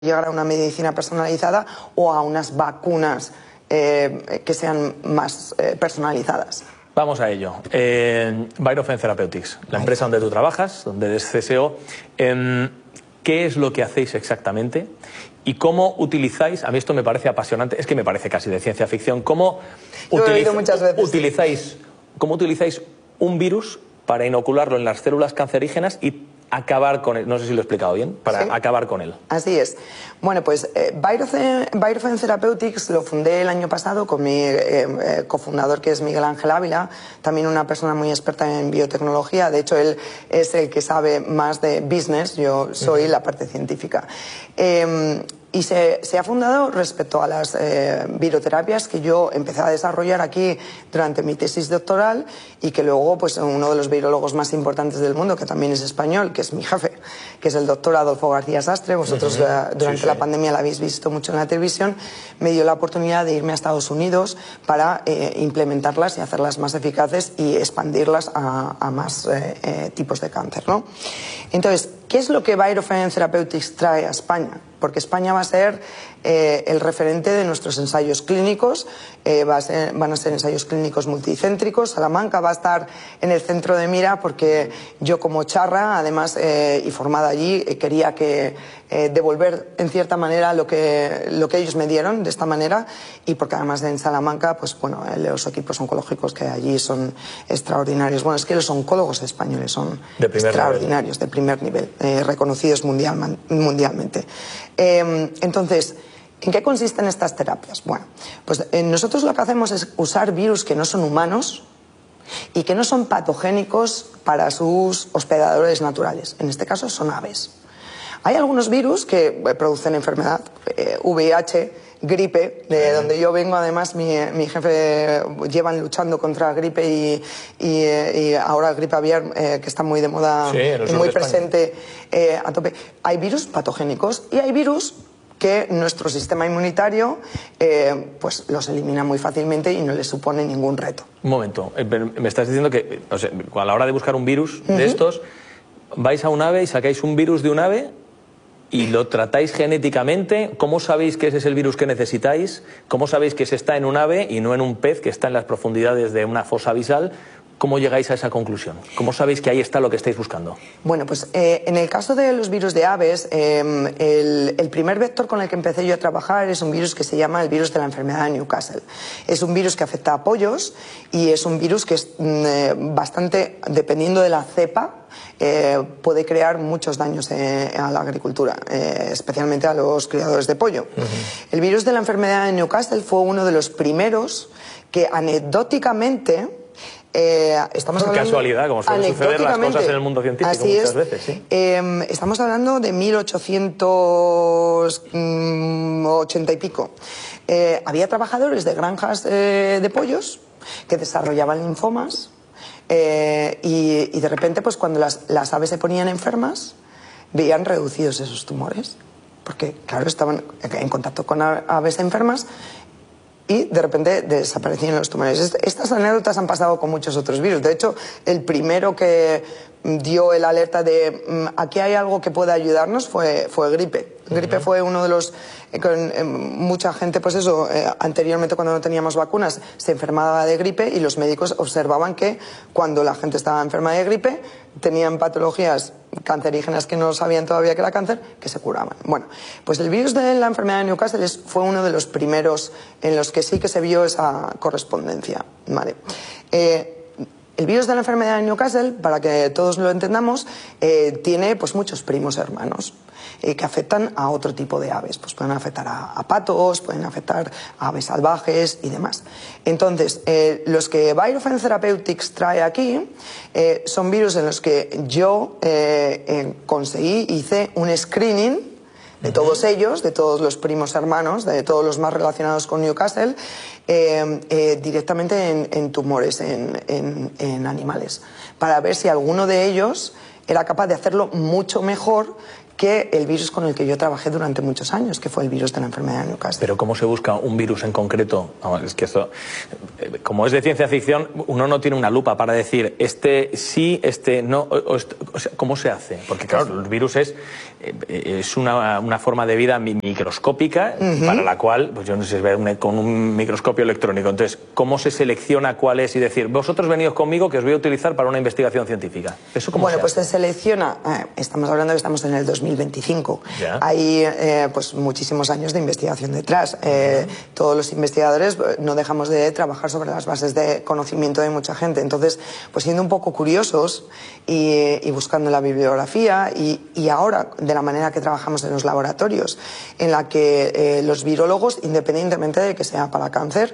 llegar a una medicina personalizada o a unas vacunas que sean más personalizadas. Vamos a ello. Birofen Therapeutics, la empresa donde tú trabajas, donde eres CSO, ¿qué es lo que hacéis exactamente? ¿Y cómo utilizáis? A mí esto me parece apasionante, es que me parece casi de ciencia ficción. ¿Cómo utilizáis un virus para inocularlo en las células cancerígenas y acabar con él? No sé si lo he explicado bien, para acabar con él. Así es. Bueno, pues Birofen Therapeutics lo fundé el año pasado con mi cofundador, que es Miguel Ángel Ávila, también una persona muy experta en biotecnología. De hecho, él es el que sabe más de business, yo soy la parte científica. Y se ha fundado respecto a las viroterapias que yo empecé a desarrollar aquí durante mi tesis doctoral y que luego pues uno de los virólogos más importantes del mundo, que también es español, que es mi jefe, que es el doctor Adolfo García Sastre, vosotros durante la pandemia la habéis visto mucho en la televisión, me dio la oportunidad de irme a Estados Unidos para implementarlas y hacerlas más eficaces y expandirlas a más tipos de cáncer, ¿no? Entonces, ¿qué es lo que Birofen Therapeutics trae a España? Porque España va a ser el referente de nuestros ensayos clínicos, van a ser ensayos clínicos multicéntricos. Salamanca va a estar en el centro de mira porque yo como charra, además, y formada allí, quería devolver en cierta manera lo que ellos me dieron de esta manera, y porque además en Salamanca, pues bueno, los equipos oncológicos que hay allí son extraordinarios. Bueno, es que los oncólogos españoles son extraordinarios, de primer nivel, reconocidos mundialmente. Entonces, ¿en qué consisten estas terapias? Bueno, pues nosotros lo que hacemos es usar virus que no son humanos y que no son patogénicos para sus hospedadores naturales. En este caso son aves. Hay algunos virus que producen enfermedad, VIH, gripe, de donde yo vengo. Además, mi jefe llevan luchando contra gripe y ahora gripe aviar, que está muy de moda, muy presente a tope. Hay virus patogénicos y hay virus que nuestro sistema inmunitario pues los elimina muy fácilmente y no les supone ningún reto. Un momento, me estás diciendo que, o sea, a la hora de buscar un virus de estos, vais a un ave y sacáis un virus de un ave y lo tratáis genéticamente. ¿Cómo sabéis que ese es el virus que necesitáis? ¿Cómo sabéis que ese está en un ave y no en un pez que está en las profundidades de una fosa abisal? ¿Cómo llegáis a esa conclusión? ¿Cómo sabéis que ahí está lo que estáis buscando? Bueno, pues en el caso de los virus de aves, el primer vector con el que empecé yo a trabajar es un virus que se llama el virus de la enfermedad de Newcastle. Es un virus que afecta a pollos y es un virus que es bastante, dependiendo de la cepa, puede crear muchos daños a la agricultura, especialmente a los criadores de pollo. El virus de la enfermedad de Newcastle fue uno de los primeros que anecdóticamente... estamos hablando, casualidad, como suelen suceder las cosas en el mundo científico muchas veces. ¿Sí? Estamos hablando de 1880 y pico. Había trabajadores de granjas de pollos que desarrollaban linfomas y de repente, pues cuando las aves se ponían enfermas, veían reducidos esos tumores. Porque, claro, estaban en contacto con aves enfermas y de repente desaparecían los tumores. Estas anécdotas han pasado con muchos otros virus. De hecho, el primero que dio el alerta de aquí hay algo que puede ayudarnos fue gripe. Gripe fue uno de los... mucha gente, pues eso, anteriormente cuando no teníamos vacunas, se enfermaba de gripe y los médicos observaban que cuando la gente estaba enferma de gripe tenían patologías cancerígenas que no sabían todavía que era cáncer, que se curaban. Bueno, pues el virus de la enfermedad de Newcastle fue uno de los primeros en los que sí que se vio esa correspondencia, ¿vale? El virus de la enfermedad de Newcastle, para que todos lo entendamos, tiene pues muchos primos hermanos que afectan a otro tipo de aves. Pues pueden afectar a patos, pueden afectar a aves salvajes y demás. Entonces, los que Birofen Therapeutics trae aquí son virus en los que yo hice un screening de todos ellos, de todos los primos hermanos, de todos los más relacionados con Newcastle, directamente en tumores, en animales, para ver si alguno de ellos era capaz de hacerlo mucho mejor que el virus con el que yo trabajé durante muchos años, que fue el virus de la enfermedad de Newcastle. Pero ¿cómo se busca un virus en concreto? Vamos, es que esto, como es de ciencia ficción, uno no tiene una lupa para decir este sí, este no. O sea, ¿cómo se hace? Porque claro, el virus es una forma de vida microscópica para la cual, pues yo no sé, se ve con un microscopio electrónico. Entonces, ¿cómo se selecciona cuál es y decir, vosotros venid conmigo que os voy a utilizar para una investigación científica? ¿Eso cómo bueno, se pues hace? se selecciona, estamos hablando que estamos en el 2025, ya. Hay pues muchísimos años de investigación detrás. Todos los investigadores no dejamos de trabajar sobre las bases de conocimiento de mucha gente. Entonces, pues siendo un poco curiosos y buscando la bibliografía y ahora de la manera que trabajamos en los laboratorios, en la que los virólogos, independientemente de que sea para cáncer,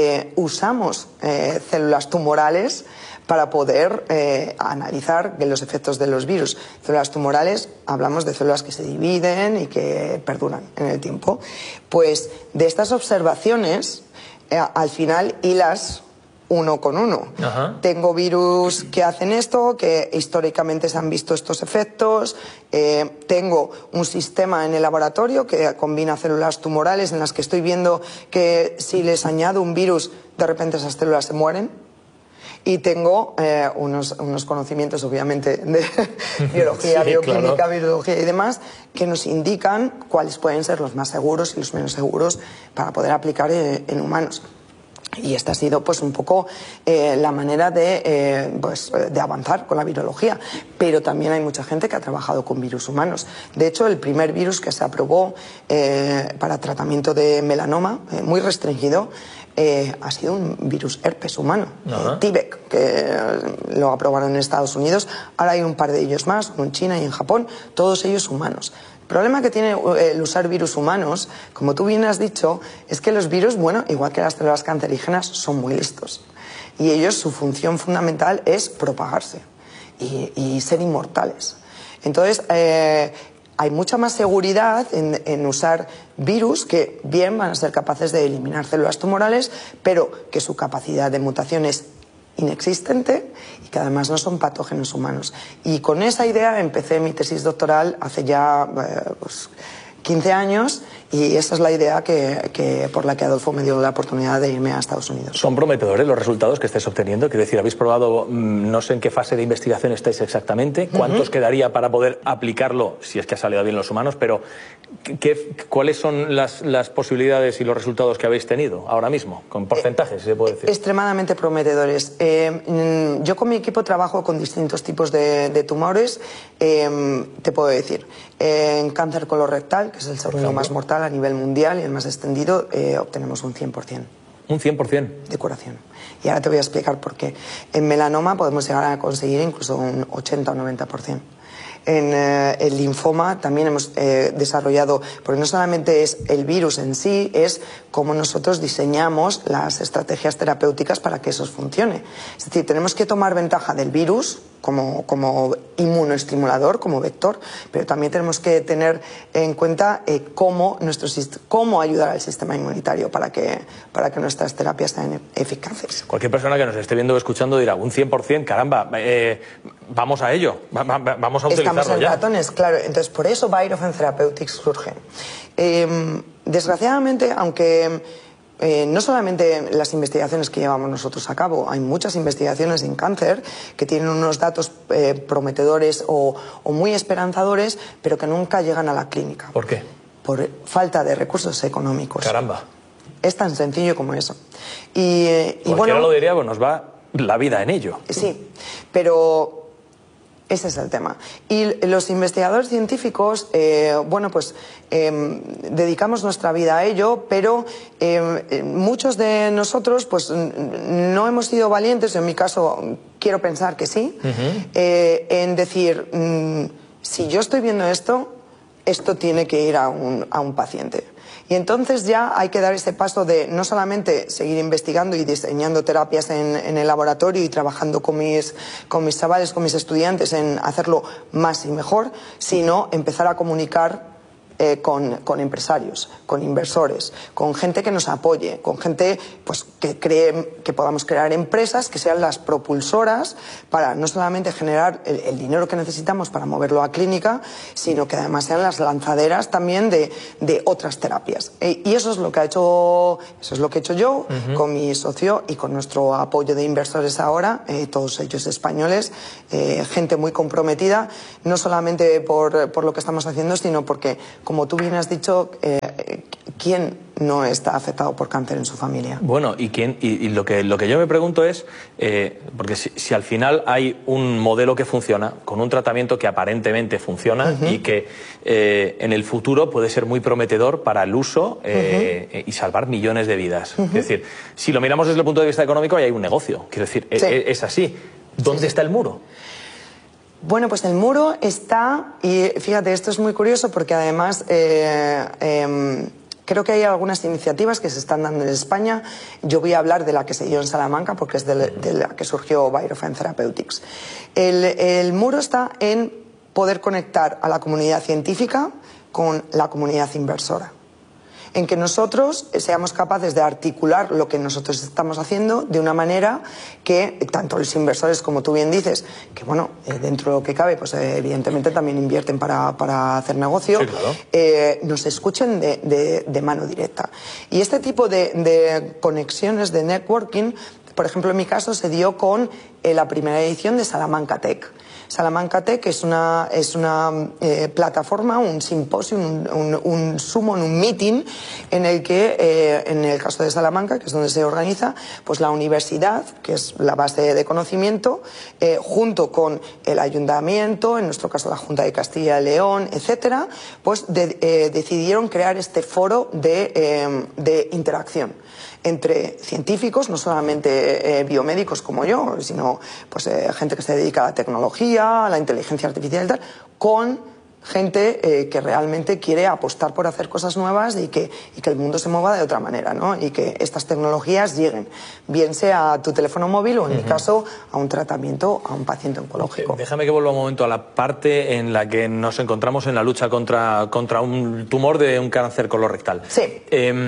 usamos células tumorales para poder analizar los efectos de los virus. Células tumorales, hablamos de células que se dividen y que perduran en el tiempo. Pues de estas observaciones, al final hilas uno con uno. Ajá. Tengo virus que hacen esto, que históricamente se han visto estos efectos. Tengo un sistema en el laboratorio que combina células tumorales en las que estoy viendo que si les añado un virus, de repente esas células se mueren. Y tengo unos conocimientos, obviamente, de biología, sí, bioquímica, claro. virología y demás, que nos indican cuáles pueden ser los más seguros y los menos seguros para poder aplicar en humanos. Y esta ha sido pues un poco la manera de avanzar con la virología. Pero también hay mucha gente que ha trabajado con virus humanos. De hecho, el primer virus que se aprobó para tratamiento de melanoma, muy restringido, ha sido un virus herpes humano, T-Vec, que lo aprobaron en Estados Unidos. Ahora hay un par de ellos más, uno en China y en Japón, todos ellos humanos. El problema que tiene el usar virus humanos, como tú bien has dicho, es que los virus, bueno, igual que las células cancerígenas, son muy listos. Y ellos, su función fundamental es propagarse y ser inmortales. Entonces, hay mucha más seguridad en usar virus que bien van a ser capaces de eliminar células tumorales, pero que su capacidad de mutación es inexistente y que además no son patógenos humanos. Y con esa idea empecé mi tesis doctoral hace ya 15 años y esa es la idea por la que Adolfo me dio la oportunidad de irme a Estados Unidos. ¿Son prometedores los resultados que estáis obteniendo? Quiero decir, ¿habéis probado, no sé en qué fase de investigación estáis exactamente? ¿Cuántos quedaría para poder aplicarlo, si es que ha salido bien los humanos? Pero, ¿cuáles son las posibilidades y los resultados que habéis tenido ahora mismo? Con porcentajes, si se puede decir. Extremadamente prometedores. Yo con mi equipo trabajo con distintos tipos de tumores. Te puedo decir, en cáncer colorectal, que es el segundo más mortal a nivel mundial y el más extendido, obtenemos un 100%. ¿Un 100%? De curación. Y ahora te voy a explicar por qué. En melanoma podemos llegar a conseguir incluso un 80 o 90%. En el linfoma también hemos desarrollado, porque no solamente es el virus en sí, es cómo nosotros diseñamos las estrategias terapéuticas para que eso funcione. Es decir, tenemos que tomar ventaja del virus como inmunoestimulador, como vector, pero también tenemos que tener en cuenta cómo ayudar al sistema inmunitario para que nuestras terapias sean eficaces. Cualquier persona que nos esté viendo o escuchando dirá, un 100%, caramba, vamos a ello, vamos a utilizarlo. Estamos en ya. ratones, claro. Entonces, por eso Virofen Therapeutics surge. Desgraciadamente, aunque no solamente las investigaciones que llevamos nosotros a cabo, hay muchas investigaciones en cáncer que tienen unos datos prometedores o muy esperanzadores, pero que nunca llegan a la clínica. ¿Por qué? Por falta de recursos económicos. Caramba. Es tan sencillo como eso. Cualquiera bueno, lo diría, pues nos va la vida en ello. Sí, pero ese es el tema. Y los investigadores científicos, dedicamos nuestra vida a ello, pero muchos de nosotros pues no hemos sido valientes, en mi caso quiero pensar que sí, en decir, si yo estoy viendo esto tiene que ir a un paciente. Y entonces ya hay que dar ese paso de no solamente seguir investigando y diseñando terapias en el laboratorio y trabajando con mis chavales, con mis estudiantes en hacerlo más y mejor, sino empezar a comunicar con empresarios, con inversores, con gente que nos apoye, con gente pues, que cree que podamos crear empresas que sean las propulsoras para no solamente generar el dinero que necesitamos para moverlo a clínica, sino que además sean las lanzaderas también de otras terapias. Y eso es lo que he hecho yo con mi socio y con nuestro apoyo de inversores ahora, todos ellos españoles, gente muy comprometida, no solamente por lo que estamos haciendo, sino porque, como tú bien has dicho, ¿quién no está afectado por cáncer en su familia? Bueno, y lo que yo me pregunto es, porque si al final hay un modelo que funciona, con un tratamiento que aparentemente funciona y que en el futuro puede ser muy prometedor para el uso y salvar millones de vidas. Es decir, si lo miramos desde el punto de vista económico, ahí hay un negocio. Quiero decir, es así. ¿Dónde está el muro? Bueno, pues el muro está, y fíjate, esto es muy curioso porque además creo que hay algunas iniciativas que se están dando en España. Yo voy a hablar de la que se dio en Salamanca porque es de la que surgió Biorefen Therapeutics. El muro está en poder conectar a la comunidad científica con la comunidad inversora, en que nosotros seamos capaces de articular lo que nosotros estamos haciendo de una manera que tanto los inversores, como tú bien dices, que bueno, dentro de lo que cabe, pues evidentemente también invierten para hacer negocio, sí, claro, nos escuchen de mano directa. Y este tipo de conexiones, de networking, por ejemplo, en mi caso se dio con la primera edición de Salamanca Tech. Salamanca Tech es una plataforma, un simposio, un summon, un meeting en el que, en el caso de Salamanca, que es donde se organiza, pues la universidad, que es la base de conocimiento, junto con el ayuntamiento, en nuestro caso la Junta de Castilla y León, etcétera, pues decidieron crear este foro de interacción entre científicos, no solamente biomédicos como yo, sino pues gente que se dedica a la tecnología, a la inteligencia artificial y tal, con gente que realmente quiere apostar por hacer cosas nuevas y que el mundo se mueva de otra manera, ¿no? Y que estas tecnologías lleguen, bien sea a tu teléfono móvil o, en mi caso, a un tratamiento a un paciente oncológico. Déjame que vuelva un momento a la parte en la que nos encontramos en la lucha contra un tumor de un cáncer colorectal. Sí.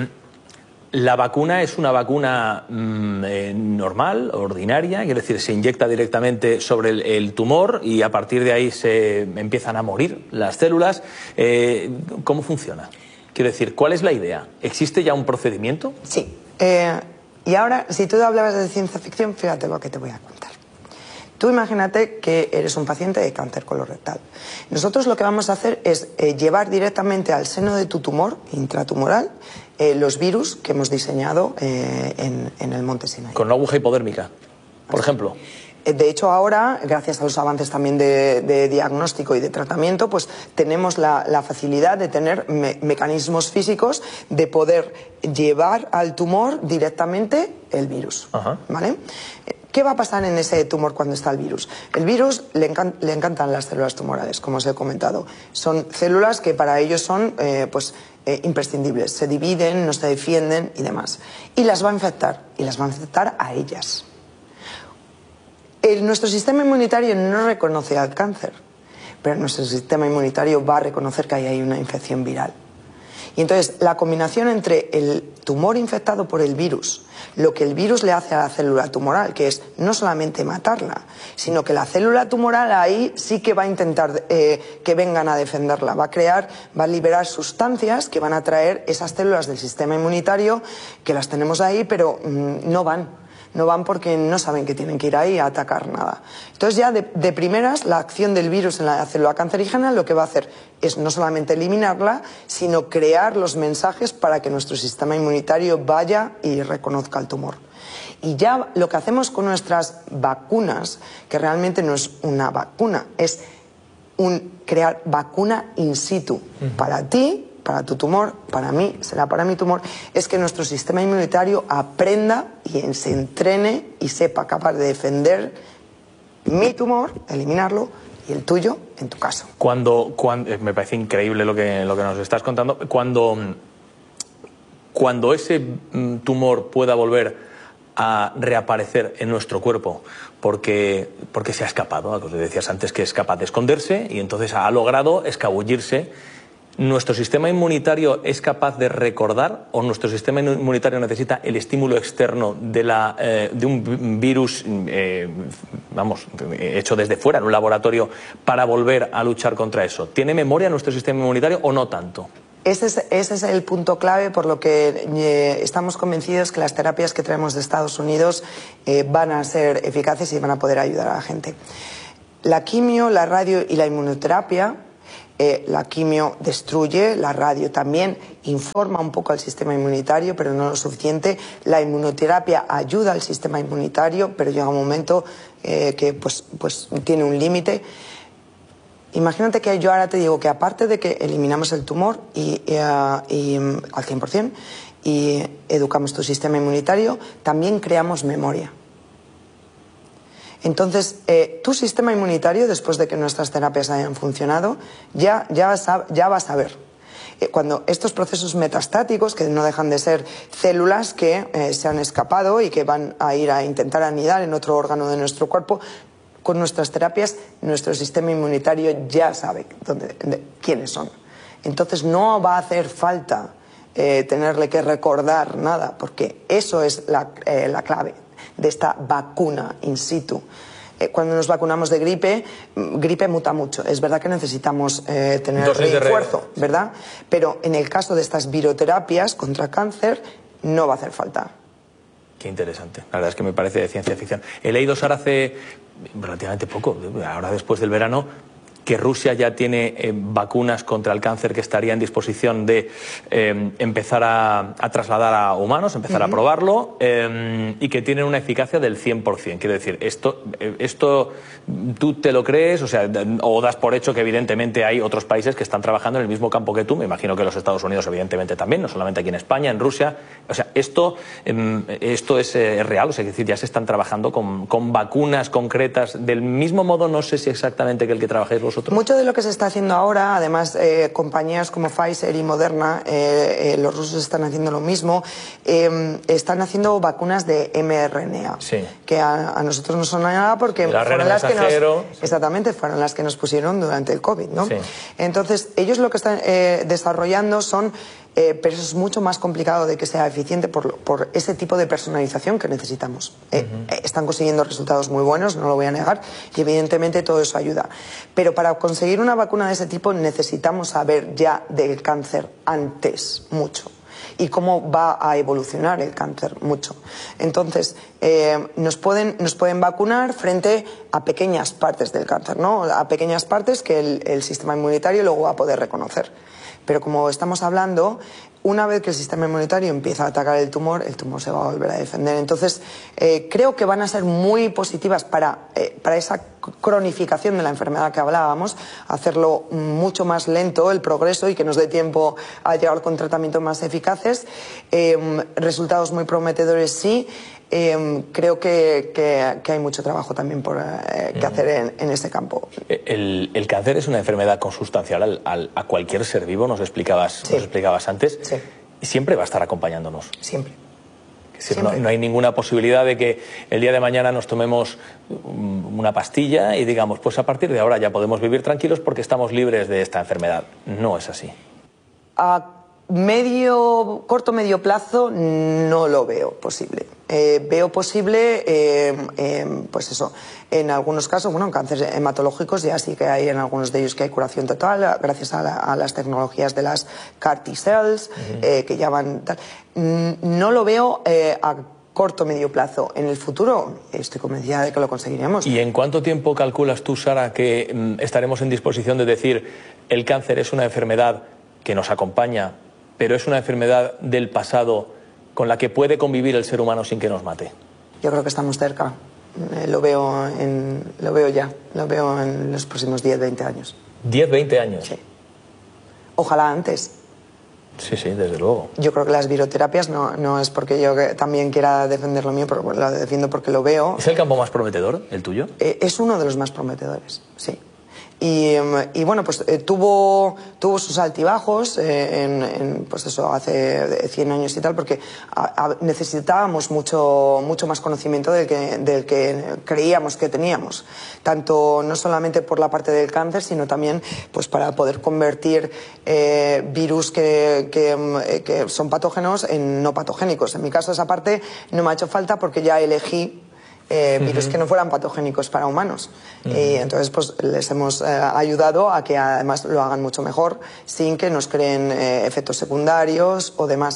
¿La vacuna es una vacuna normal, ordinaria? Quiero decir, se inyecta directamente sobre el tumor y a partir de ahí se empiezan a morir las células. ¿Cómo funciona? Quiero decir, ¿cuál es la idea? ¿Existe ya un procedimiento? Sí. Y ahora, si tú hablabas de ciencia ficción, fíjate lo que te voy a contar. Tú imagínate que eres un paciente de cáncer colorectal. Nosotros lo que vamos a hacer es llevar directamente al seno de tu tumor intratumoral los virus que hemos diseñado en el Monte Sinai. Con una aguja hipodérmica, por ejemplo. De hecho, ahora, gracias a los avances también de diagnóstico y de tratamiento, pues tenemos la facilidad de tener mecanismos físicos de poder llevar al tumor directamente el virus. ¿Vale? ¿Qué va a pasar en ese tumor cuando está el virus? El virus le encantan las células tumorales, como os he comentado. Son células que para ellos son imprescindibles. Se dividen, no se defienden y demás. Y las va a infectar. Y las va a infectar a ellas. Nuestro sistema inmunitario no reconoce al cáncer, pero nuestro sistema inmunitario va a reconocer que hay una infección viral. Y entonces la combinación entre el tumor infectado por el virus, lo que el virus le hace a la célula tumoral, que es no solamente matarla, sino que la célula tumoral ahí sí que va a intentar que vengan a defenderla, va a liberar sustancias que van a atraer esas células del sistema inmunitario que las tenemos ahí, pero no van porque no saben que tienen que ir ahí a atacar nada. Entonces ya de primeras la acción del virus en la célula cancerígena lo que va a hacer es no solamente eliminarla, sino crear los mensajes para que nuestro sistema inmunitario vaya y reconozca el tumor. Y ya lo que hacemos con nuestras vacunas, que realmente no es una vacuna, es crear vacuna in situ para ti, para tu tumor, para mí, será para mi tumor, es que nuestro sistema inmunitario aprenda y se entrene y sepa capaz de defender mi tumor, eliminarlo, y el tuyo, en tu caso. Cuando me parece increíble lo que nos estás contando. Cuando ese tumor pueda volver a reaparecer en nuestro cuerpo porque se ha escapado, lo que decías antes, que es capaz de esconderse y entonces ha logrado escabullirse, ¿nuestro sistema inmunitario es capaz de recordar o nuestro sistema inmunitario necesita el estímulo externo de un virus, hecho desde fuera en un laboratorio para volver a luchar contra eso? ¿Tiene memoria nuestro sistema inmunitario o no tanto? Ese es el punto clave por lo que estamos convencidos que las terapias que traemos de Estados Unidos van a ser eficaces y van a poder ayudar a la gente. La quimio, la radio y la inmunoterapia, la quimio destruye, la radio también informa un poco al sistema inmunitario, pero no lo suficiente. La inmunoterapia ayuda al sistema inmunitario, pero llega un momento que pues tiene un límite. Imagínate que yo ahora te digo que aparte de que eliminamos el tumor al 100% y educamos tu sistema inmunitario, también creamos memoria. Entonces, tu sistema inmunitario, después de que nuestras terapias hayan funcionado, ya va a saber. Cuando estos procesos metastáticos, que no dejan de ser células que se han escapado y que van a ir a intentar anidar en otro órgano de nuestro cuerpo, con nuestras terapias, nuestro sistema inmunitario ya sabe quiénes son. Entonces no va a hacer falta tenerle que recordar nada, porque eso es la clave de esta vacuna in situ. Cuando nos vacunamos de gripe muta mucho. Es verdad que necesitamos tener refuerzo, ¿verdad? Pero en el caso de estas viroterapias contra cáncer, no va a hacer falta. Qué interesante. La verdad es que me parece de ciencia ficción. He leído, Sara, hace relativamente poco, ahora después del verano, que Rusia ya tiene vacunas contra el cáncer que estaría en disposición de empezar a trasladar a humanos, empezar a probarlo, y que tienen una eficacia del 100%. Quiero decir, esto ¿tú te lo crees? O sea, o das por hecho que evidentemente hay otros países que están trabajando en el mismo campo que tú. Me imagino que los Estados Unidos evidentemente también, no solamente aquí en España, en Rusia. O sea, esto es real, o sea, es decir, ya se están trabajando con vacunas concretas del mismo modo, no sé si exactamente que el que trabajáis vosotros. Mucho de lo que se está haciendo ahora, además compañías como Pfizer y Moderna, los rusos están haciendo lo mismo, están haciendo vacunas de mRNA, sí, que a nosotros no son nada porque fueron las que nos pusieron durante el COVID, ¿no? Sí. Entonces, ellos lo que están desarrollando son... pero eso es mucho más complicado de que sea eficiente por ese tipo de personalización que necesitamos. Están consiguiendo resultados muy buenos, no lo voy a negar, y evidentemente todo eso ayuda. Pero para conseguir una vacuna de ese tipo necesitamos saber ya del cáncer antes, mucho. Y cómo va a evolucionar el cáncer, mucho. Entonces, nos pueden vacunar frente a pequeñas partes del cáncer, ¿no? A pequeñas partes que el sistema inmunitario luego va a poder reconocer. Pero como estamos hablando, una vez que el sistema inmunitario empieza a atacar el tumor se va a volver a defender. Entonces, creo que van a ser muy positivas para esa cronificación de la enfermedad que hablábamos, hacerlo mucho más lento el progreso y que nos dé tiempo a llegar con tratamientos más eficaces. Resultados muy prometedores, sí. Creo que hay mucho trabajo también que hacer en ese campo. El cáncer es una enfermedad consustancial a cualquier ser vivo, nos explicabas antes. Sí. Y siempre va a estar acompañándonos. Siempre. No hay ninguna posibilidad de que el día de mañana nos tomemos una pastilla y digamos, pues a partir de ahora ya podemos vivir tranquilos porque estamos libres de esta enfermedad. No es así. Corto medio plazo no lo veo posible. Veo posible, pues eso, en algunos casos, bueno, en cánceres hematológicos ya sí que hay en algunos de ellos que hay curación total gracias a las tecnologías de las CAR T-cells, que ya van tal. No lo veo a corto medio plazo. En el futuro estoy convencida de que lo conseguiremos. ¿Y en cuánto tiempo calculas tú, Sara, que estaremos en disposición de decir el cáncer es una enfermedad que nos acompaña, pero es una enfermedad del pasado con la que puede convivir el ser humano sin que nos mate? Yo creo que estamos cerca. Lo veo ya. Lo veo en los próximos 10, 20 años. ¿10, 20 años? Sí. Ojalá antes. Sí, desde luego. Yo creo que las viroterapias no es porque yo también quiera defender lo mío, pero lo defiendo porque lo veo. ¿Es el campo más prometedor, el tuyo? Es uno de los más prometedores, sí. Y bueno, pues tuvo sus altibajos pues eso, hace 100 años y tal, porque necesitábamos mucho más conocimiento del que creíamos que teníamos, tanto no solamente por la parte del cáncer, sino también pues para poder convertir virus que son patógenos en no patogénicos. En mi caso esa parte no me ha hecho falta porque ya elegí virus que no fueran patogénicos para humanos. Y entonces pues les hemos ayudado a que además lo hagan mucho mejor sin que nos creen efectos secundarios o demás.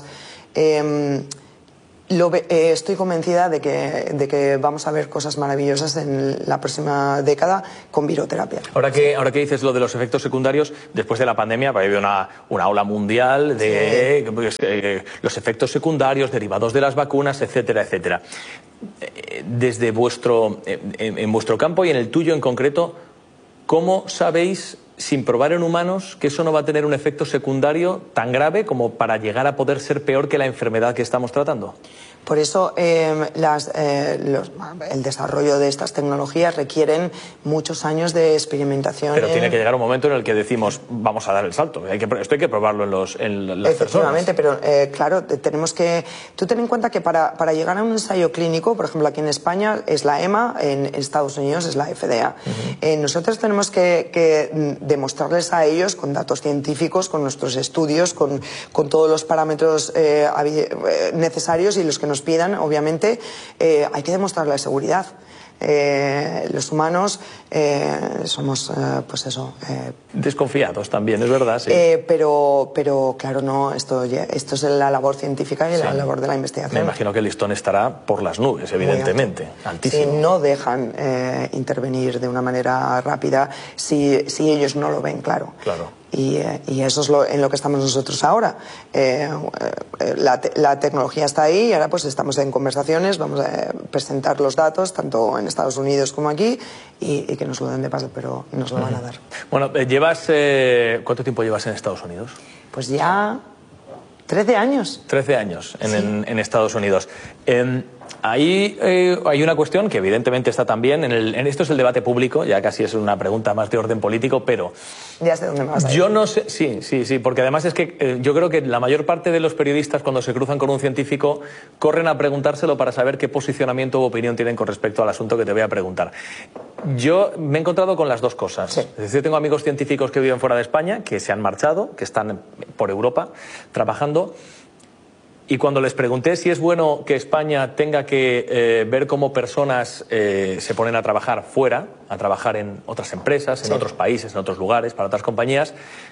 Estoy convencida de que vamos a ver cosas maravillosas en la próxima década con viroterapia. Ahora que dices lo de los efectos secundarios, después de la pandemia ha habido una ola mundial de los efectos secundarios derivados de las vacunas, etcétera, etcétera. Desde en vuestro campo y en el tuyo en concreto, ¿cómo sabéis, sin probar en humanos, que eso no va a tener un efecto secundario tan grave como para llegar a poder ser peor que la enfermedad que estamos tratando? Por eso el desarrollo de estas tecnologías requieren muchos años de experimentación. Pero tiene que llegar un momento en el que decimos, vamos a dar el salto. Esto hay que probarlo en las Efectivamente, personas. pero claro, tenemos que... Tú ten en cuenta que para llegar a un ensayo clínico, por ejemplo, aquí en España es la EMA, en Estados Unidos es la FDA. Nosotros tenemos que demostrarles a ellos, con datos científicos, con nuestros estudios, con todos los parámetros necesarios y los que nos pidan, obviamente, hay que demostrar la seguridad. Los humanos somos, pues eso... desconfiados también, es verdad, sí. Pero claro, no, esto es la labor científica y la labor de la investigación. Me imagino que el listón estará por las nubes, evidentemente, altísimo. Si no dejan intervenir de una manera rápida, si ellos no lo ven, claro. Y eso es en lo que estamos nosotros ahora. La tecnología está ahí y ahora pues estamos en conversaciones, vamos a presentar los datos tanto en Estados Unidos como aquí y que nos lo den de paso, pero nos lo van a dar. Bueno, ¿cuánto tiempo llevas en Estados Unidos? Pues ya 13 años. 13 años en Estados Unidos. Ahí hay una cuestión que evidentemente está también esto es el debate público, ya casi es una pregunta más de orden político, pero ya sé dónde me vas a ir. Yo no sé, sí, porque además es que yo creo que la mayor parte de los periodistas cuando se cruzan con un científico corren a preguntárselo para saber qué posicionamiento u opinión tienen con respecto al asunto que te voy a preguntar. Yo me he encontrado con las dos cosas. Sí. Es decir, tengo amigos científicos que viven fuera de España, que se han marchado, que están por Europa trabajando. Y cuando les pregunté si es bueno que España tenga que ver cómo personas se ponen a trabajar fuera, a trabajar en otras empresas, en otros países, en otros lugares, para otras compañías,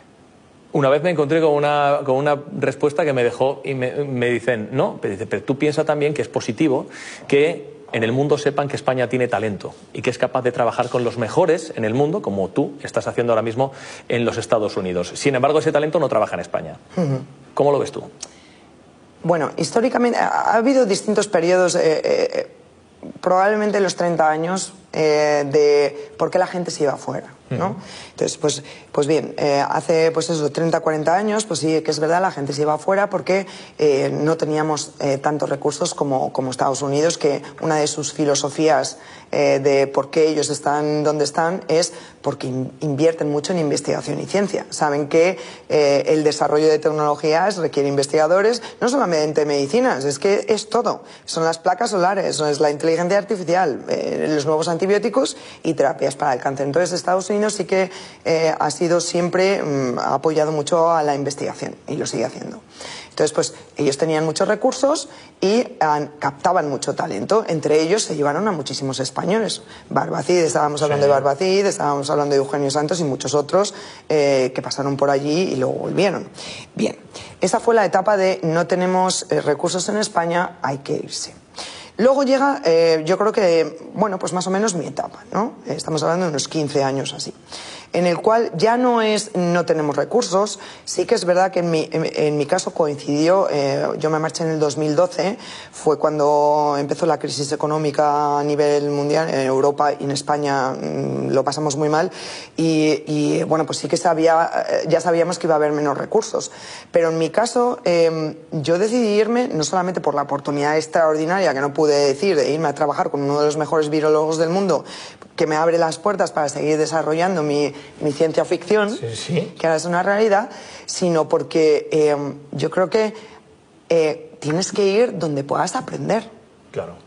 una vez me encontré con una respuesta que me dejó y me dicen, no, pero tú piensa también que es positivo que en el mundo sepan que España tiene talento y que es capaz de trabajar con los mejores en el mundo, como tú estás haciendo ahora mismo en los Estados Unidos. Sin embargo, ese talento no trabaja en España. ¿Cómo lo ves tú? Bueno, históricamente ha habido distintos periodos, probablemente los 30 años, de por qué la gente se iba afuera, ¿no? Entonces, pues bien, hace pues eso, 30, 40 años, pues sí que es verdad, la gente se iba afuera porque no teníamos tantos recursos como Estados Unidos, que una de sus filosofías de por qué ellos están donde están es porque invierten mucho en investigación y ciencia. Saben que el desarrollo de tecnologías requiere investigadores, no solamente medicinas, es que es todo. Son las placas solares, es la inteligencia artificial, los nuevos antibióticos y terapias para el cáncer. Entonces, Estados Unidos sí que ha sido siempre, ha apoyado mucho a la investigación y lo sigue haciendo. Entonces, pues ellos tenían muchos recursos y captaban mucho talento. Entre ellos se llevaron a muchísimos españoles. Barbacid, estábamos hablando de Barbacid, estábamos hablando de Eugenio Santos y muchos otros que pasaron por allí y luego volvieron. Bien, esa fue la etapa de no tenemos recursos en España, hay que irse. Luego llega, yo creo que, bueno, pues más o menos mi etapa, ¿no? Estamos hablando de unos 15 años así, en el cual ya no tenemos recursos. Sí que es verdad que en mi caso coincidió, yo me marché en el 2012, fue cuando empezó la crisis económica a nivel mundial, en Europa y en España lo pasamos muy mal, y bueno, pues sí que ya sabíamos que iba a haber menos recursos, pero en mi caso yo decidí irme no solamente por la oportunidad extraordinaria que no pude decir de irme a trabajar con uno de los mejores virólogos del mundo, que me abre las puertas para seguir desarrollando mi mi ciencia ficción, que ahora es una realidad, sino porque yo creo que tienes que ir donde puedas aprender. Claro.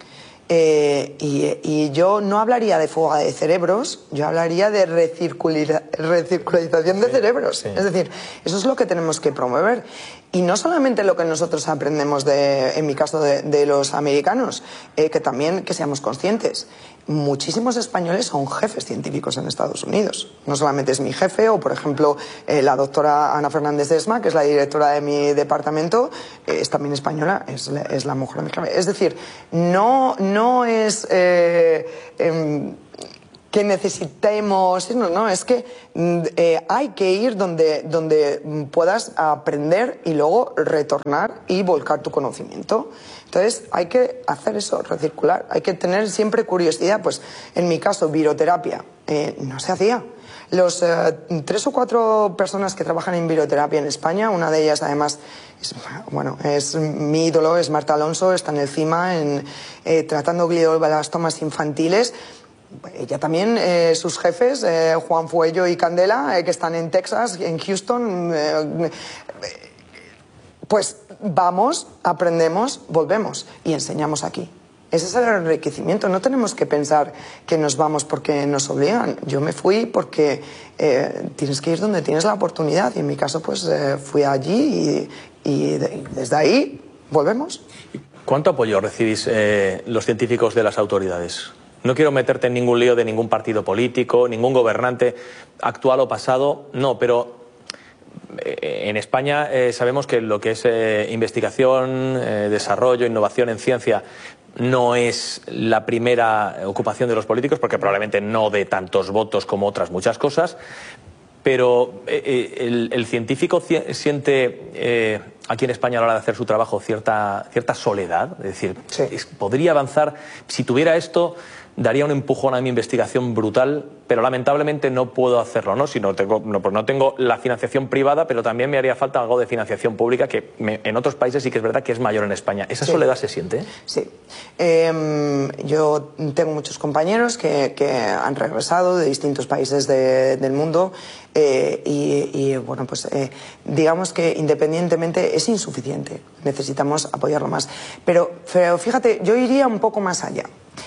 Y yo no hablaría de fuga de cerebros, yo hablaría de recircularización de cerebros. Es decir, eso es lo que tenemos que promover. Y no solamente lo que nosotros aprendemos, en mi caso, de los americanos, que también que seamos conscientes. Muchísimos españoles son jefes científicos en Estados Unidos. No solamente es mi jefe, o por ejemplo la doctora Ana Fernández Esma, que es la directora de mi departamento, es también española, es la mujer de mi jefe. Es decir, no es que necesitemos, no, es que hay que ir donde puedas aprender y luego retornar y volcar tu conocimiento. Entonces hay que hacer eso, recircular, hay que tener siempre curiosidad. Pues en mi caso, viroterapia, no se hacía. Los 3 o 4 personas que trabajan en viroterapia en España, una de ellas además es mi ídolo, es Marta Alonso, está en el CIMA tratando glioblastomas infantiles. Ella también, sus jefes, Juan Fuello y Candela, que están en Texas, en Houston, pues vamos, aprendemos, volvemos y enseñamos aquí. Ese es el enriquecimiento. No tenemos que pensar que nos vamos porque nos obligan. Yo me fui porque tienes que ir donde tienes la oportunidad, y en mi caso pues fui allí y desde ahí volvemos. ¿Cuánto apoyo recibís los científicos de las autoridades? No quiero meterte en ningún lío de ningún partido político, ningún gobernante actual o pasado, no, pero en España sabemos que lo que es investigación, desarrollo, innovación en ciencia no es la primera ocupación de los políticos, porque probablemente no dé tantos votos como otras muchas cosas, pero el científico siente aquí en España a la hora de hacer su trabajo cierta soledad, es decir, podría avanzar, si tuviera esto daría un empujón a mi investigación brutal, pero lamentablemente no puedo hacerlo, ¿no? Si no tengo la financiación privada, pero también me haría falta algo de financiación pública, que en otros países sí que es verdad que es mayor en España. ¿Esa soledad se siente? Sí. Yo tengo muchos compañeros que han regresado de distintos países del mundo y bueno, pues digamos que independientemente es insuficiente. Necesitamos apoyarlo más. Pero fíjate, yo iría un poco más allá.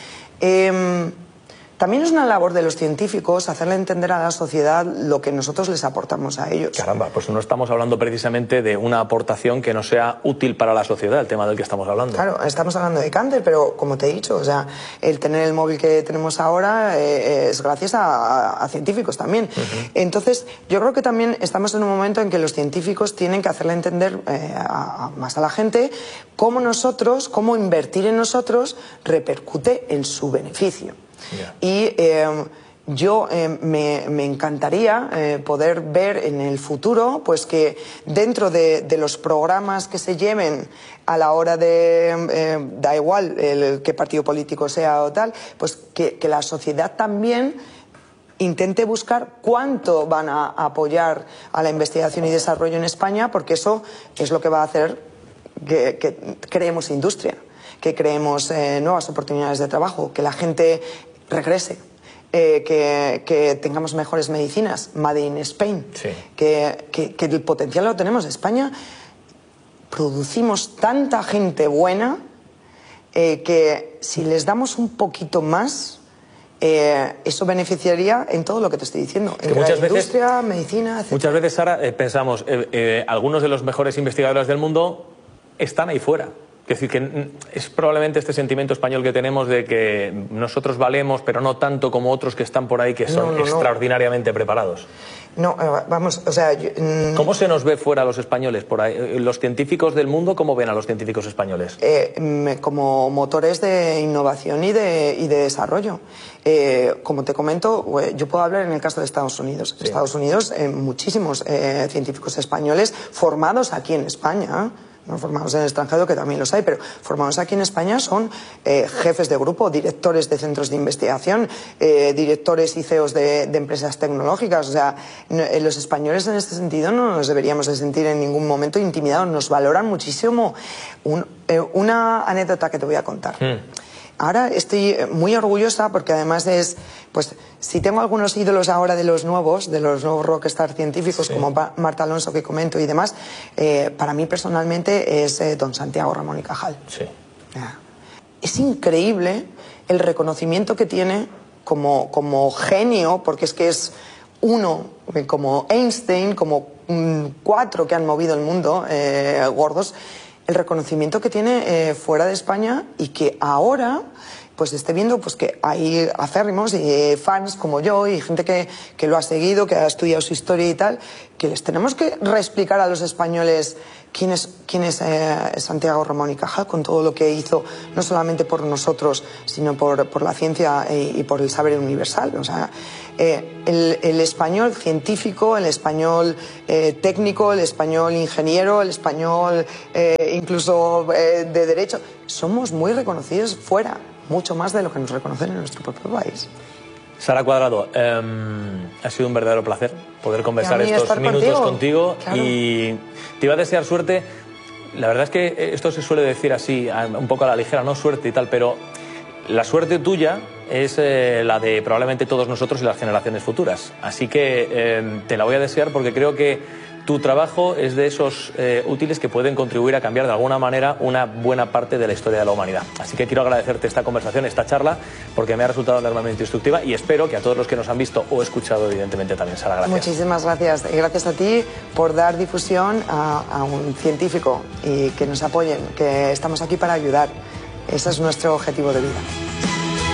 También es una labor de los científicos hacerle entender a la sociedad lo que nosotros les aportamos a ellos. Caramba, pues no estamos hablando precisamente de una aportación que no sea útil para la sociedad, el tema del que estamos hablando. Claro, estamos hablando de cáncer, pero como te he dicho, o sea, el tener el móvil que tenemos ahora es gracias a científicos también. Entonces, yo creo que también estamos en un momento en que los científicos tienen que hacerle entender más a la gente cómo invertir en nosotros repercute en su beneficio. Y yo me encantaría poder ver en el futuro pues que dentro de los programas que se lleven a la hora de, da igual qué partido político sea o tal, pues que la sociedad también intente buscar cuánto van a apoyar a la investigación y desarrollo en España, porque eso es lo que va a hacer que creemos industria, que creemos nuevas oportunidades de trabajo, que la gente regrese, que tengamos mejores medicinas, Made in Spain, que el potencial lo tenemos. En España producimos tanta gente buena que si les damos un poquito más, eso beneficiaría en todo lo que te estoy diciendo, en la industria, medicina, etc. Muchas veces, Sara, pensamos, algunos de los mejores investigadores del mundo están ahí fuera. Es decir, que es probablemente este sentimiento español que tenemos de que nosotros valemos, pero no tanto como otros que están por ahí, que son extraordinariamente preparados. No, vamos, o sea... ¿Cómo se nos ve fuera a los españoles por ahí? ¿Los científicos del mundo cómo ven a los científicos españoles? Como motores de innovación y de desarrollo. Como te comento, yo puedo hablar en el caso de Estados Unidos. En Estados Unidos, muchísimos científicos españoles formados aquí en España, no formados en el extranjero, que también los hay, pero formados aquí en España son jefes de grupo, directores de centros de investigación, directores y CEOs de empresas tecnológicas. O sea, los españoles en este sentido no nos deberíamos de sentir en ningún momento intimidados, nos valoran muchísimo. Una anécdota que te voy a contar. ahora estoy muy orgullosa porque además es, pues, si tengo algunos ídolos ahora de los nuevos rockstar científicos, sí, como Marta Alonso que comento y demás, para mí personalmente es don Santiago Ramón y Cajal. Sí. Es increíble el reconocimiento que tiene como genio, porque es que es uno, como Einstein, como 4 que han movido el mundo, gordos, el reconocimiento que tiene fuera de España y que ahora pues esté viendo pues que hay acérrimos y fans como yo y gente que lo ha seguido, que ha estudiado su historia y tal, que les tenemos que reexplicar a los españoles quién es Santiago Ramón y Cajal, con todo lo que hizo, no solamente por nosotros, sino por la ciencia y por el saber universal. O sea, el español científico, el español técnico, el español ingeniero, el español incluso de derecho, somos muy reconocidos fuera, mucho más de lo que nos reconocen en nuestro propio país. Sara Cuadrado, ha sido un verdadero placer poder conversar estos minutos contigo, claro. Y te iba a desear suerte. La verdad es que esto se suele decir así, un poco a la ligera, no suerte y tal, pero la suerte tuya es la de probablemente todos nosotros y las generaciones futuras. Así que te la voy a desear porque creo que tu trabajo es de esos útiles que pueden contribuir a cambiar de alguna manera una buena parte de la historia de la humanidad. Así que quiero agradecerte esta conversación, esta charla, porque me ha resultado enormemente instructiva y espero que a todos los que nos han visto o escuchado, evidentemente también, Sara, gracias. Muchísimas gracias. Y gracias a ti por dar difusión a un científico y que nos apoyen, que estamos aquí para ayudar. Ese es nuestro objetivo de vida.